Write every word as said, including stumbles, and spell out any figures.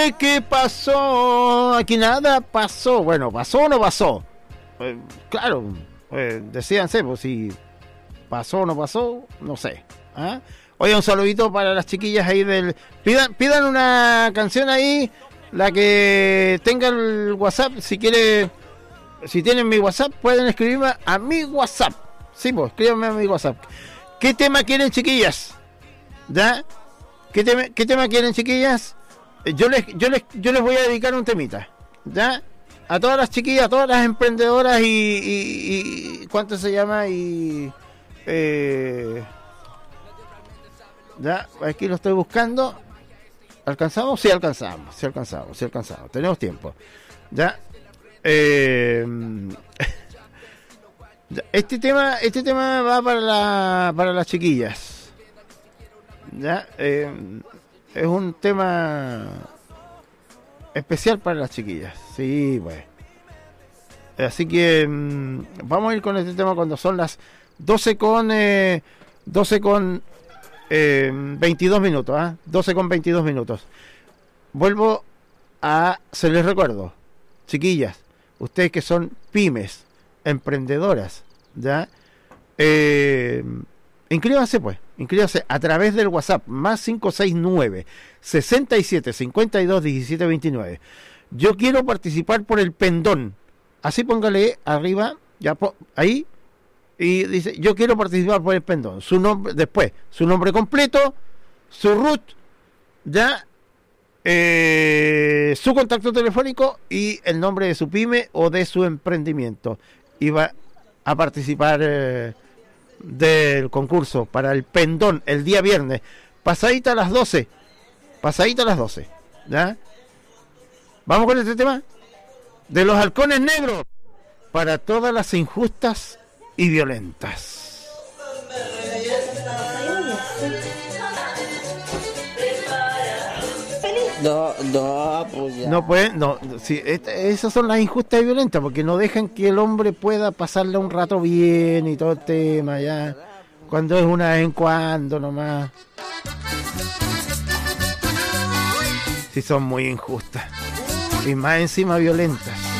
¿Qué pasó? Aquí nada pasó. Bueno, ¿pasó o no pasó? Eh, claro, eh, decíanse, pues si pasó o no pasó, no sé. ¿Ah? Oye, un saludito para las chiquillas ahí del... Pidan, pidan una canción ahí, la que tenga el WhatsApp, si quiere, si tienen mi WhatsApp, pueden escribirme a mi WhatsApp. Sí, pues, escríbanme a mi WhatsApp. ¿Qué tema quieren, chiquillas? ¿Ya? ¿Qué tema, qué tema quieren, chiquillas? Yo les, yo les, yo les voy a dedicar un temita, ¿ya? A todas las chiquillas, a todas las emprendedoras y, y, y ¿cuánto se llama? Y eh, ya, aquí lo estoy buscando. ¿Alcanzamos? Sí, alcanzamos, sí alcanzamos, sí alcanzamos. Tenemos tiempo, ¿ya? Eh, este tema, este tema va para la, para las chiquillas, ¿ya? Eh, Es un tema especial para las chiquillas. Sí, pues. Así que mmm, vamos a ir con este tema cuando son las doce con eh, doce con eh, veintidós minutos, ¿ah? ¿eh? doce con veintidós minutos. Vuelvo a, se les recuerdo, chiquillas, ustedes que son pymes, emprendedoras, ¿ya? Eh, inscríbanse pues, inscríbanse a través del WhatsApp, más cinco seis nueve, sesenta y siete, cincuenta y dos, diecisiete veintinueve. Yo quiero participar por el pendón. Así póngale arriba, ya po, ahí, y dice, yo quiero participar por el pendón. Su nombre, después, su nombre completo, su R U T, ya, eh, su contacto telefónico y el nombre de su pyme o de su emprendimiento. Y va a participar eh, del concurso para el pendón el día viernes, pasadita a las doce, pasadita a las doce, ¿ya? Vamos con este tema de los halcones negros para todas las injustas y violentas. No, no, pues ya. No pueden, no, sí, este, esas son las injustas y violentas, porque no dejan que el hombre pueda pasarle un rato bien y todo el tema, ya, cuando es una vez en cuando nomás. Sí, son muy injustas y más encima violentas.